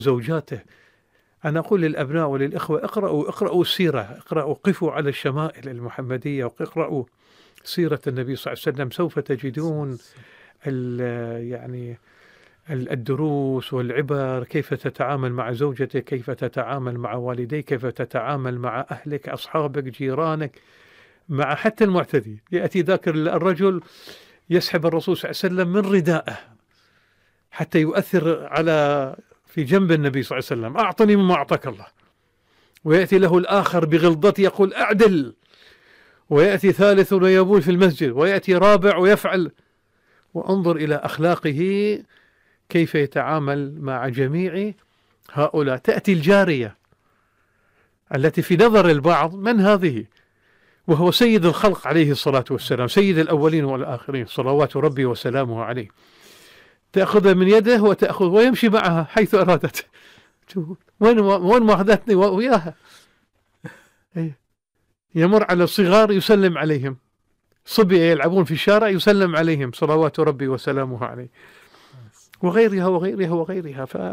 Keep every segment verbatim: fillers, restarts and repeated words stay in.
زوجاته. أنا أقول للأبناء وللإخوة اقرأوا اقرأوا السيرة، اقرأوا قفوا على الشمائل المحمدية واقرأوا سيرة النبي صلى الله عليه وسلم، سوف تجدون يعني الدروس والعبر، كيف تتعامل مع زوجتك، كيف تتعامل مع والديك، كيف تتعامل مع أهلك، أصحابك، جيرانك، مع حتى المعتدي. يأتي ذاك الرجل يسحب الرسول صلى الله عليه وسلم من ردائه حتى يؤثر على في جنب النبي صلى الله عليه وسلم، أعطني مما أعطاك الله. ويأتي له الآخر بغلظته يقول أعدل، ويأتي ثالث ويبول في المسجد، ويأتي رابع ويفعل. وانظر إلى أخلاقه كيف يتعامل مع جميع هؤلاء. تأتي الجارية التي في نظر البعض من هذه، وهو سيد الخلق عليه الصلاة والسلام، سيد الأولين والآخرين صلوات ربي وسلامه عليه، تأخذ من يده وتأخذ ويمشي معها حيث أرادت. وين وين ما أخذتني وياها. يمر على الصغار يسلم عليهم، صبية يلعبون في الشارع يسلم عليهم صلوات ربي وسلامه عليه، وغيرها وغيرها وغيرها. ف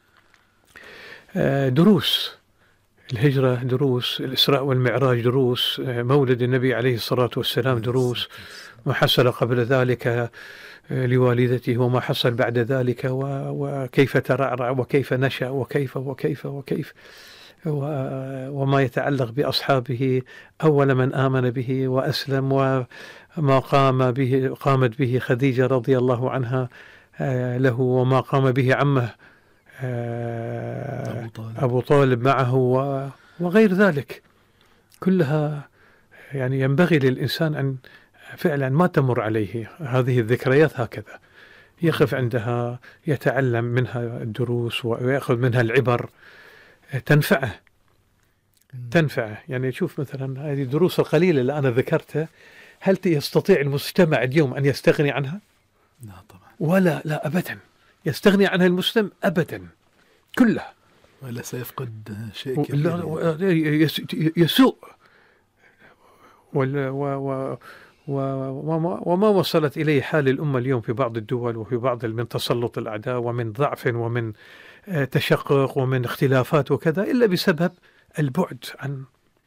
دروس الهجرة دروس، الإسراء والمعراج دروس، مولد النبي عليه الصلاة والسلام دروس، ما حصل قبل ذلك لوالدته وما حصل بعد ذلك، وكيف ترعرع وكيف نشأ وكيف وكيف وكيف وما يتعلق بأصحابه، أول من آمن به وأسلم، وما قام به قامت به خديجة رضي الله عنها له، وما قام به عمه أبو طالب معه، وغير ذلك كلها. يعني ينبغي للإنسان أن فعلا ما تمر عليه هذه الذكريات هكذا، يقف عندها يتعلم منها الدروس ويأخذ منها العبر تنفعه تنفعه. يعني شوف مثلا هذه الدروس القليلة اللي أنا ذكرتها، هل يستطيع المجتمع اليوم أن يستغني عنها؟ لا طبعا، ولا لا أبدا يستغني عنها المسلم أبدا كلها، ولا سيفقد شيء كبير يسوء. وما وما وصلت إليه حال الأمة اليوم في بعض الدول وفي بعض من تسلط الأعداء ومن ضعف ومن تشقق ومن اختلافات وكذا، إلا بسبب البعد عن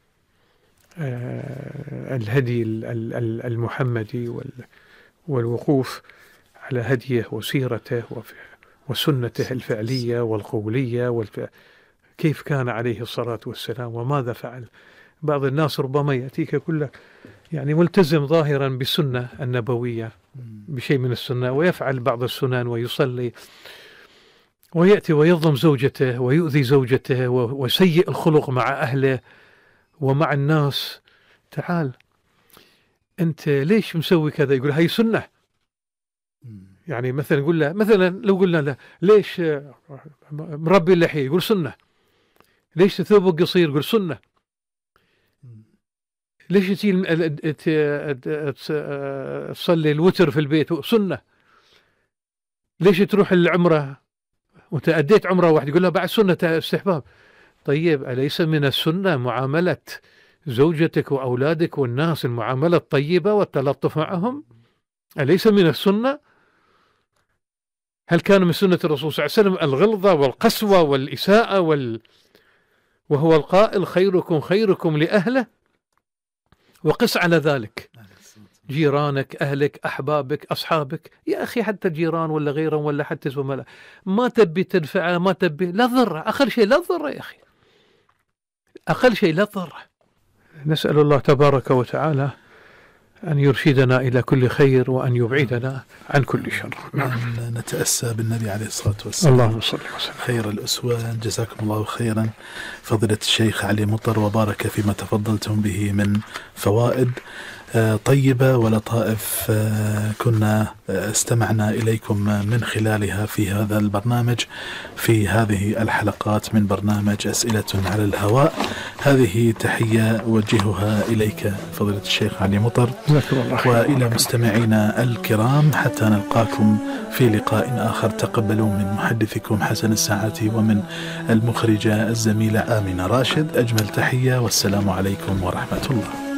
الهدي المحمدي والوقوف على هديه وسيرته وسنته الفعلية والقولية والف... كيف كان عليه الصلاة والسلام وماذا فعل. بعض الناس ربما يأتيك يقول لك يعني ملتزم ظاهرا بالسنة النبوية بشيء من السنة، ويفعل بعض السنن ويصلي، ويأتي ويظلم زوجته ويؤذي زوجته وسيء الخلق مع أهله ومع الناس. تعال أنت ليش مسوي كذا؟ يقول هاي سنة. يعني مثلا نقول له، مثلا لو قلنا له ليش مربي اللحية؟ يقول سنة. ليش ثوبك قصير؟ يقول سنة. ليش تصلي الوتر في البيت؟ سنة. ليش تروح العمرة وانت أديت عمرة واحد؟ يقول له بعد سنة استحباب. طيب أليس من السنة معاملة زوجتك وأولادك والناس المعاملة الطيبة والتلطف معهم؟ أليس من السنة؟ هل كان من سنة الرسول صلى الله عليه وسلم الغلظة والقسوة والإساءة وال... وهو القائل خيركم خيركم لأهله؟ وقس على ذلك جيرانك، أهلك، أحبابك، أصحابك. يا أخي حتى جيران ولا غيرهم ولا حتى زملاء ما تبي تنفعه، ما تبي لا تضره، أقل شيء لا تضره يا أخي، أقل شيء لا تضره. نسأل الله تبارك وتعالى أن يرشدنا إلى كل خير وأن يبعدنا عن كل شر. أن نتأسى بالنبي عليه الصلاة والسلام. اللهم صل وسلم. خير الأسوة. جزاكم الله خيرا فضيلة الشيخ علي مطر، وبارك فيما تفضلتم به من فوائد طيبة ولطائف كنا استمعنا إليكم من خلالها في هذا البرنامج، في هذه الحلقات من برنامج أسئلة على الهواء. هذه تحية أوجهها إليك فضيلة الشيخ علي مطر، وإلى مستمعينا الكرام حتى نلقاكم في لقاء آخر. تقبلوا من محدثكم حسن الساعة ومن المخرجة الزميلة آمنة راشد أجمل تحية، والسلام عليكم ورحمة الله.